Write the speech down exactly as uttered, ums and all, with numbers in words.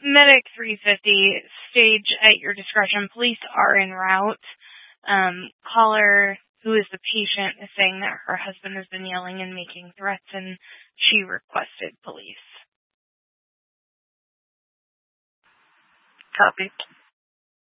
Medic three fifty, stage at your discretion. Police are en route. Um, caller, who is the patient, is saying that her husband has been yelling and making threats, and she requested police. Copy.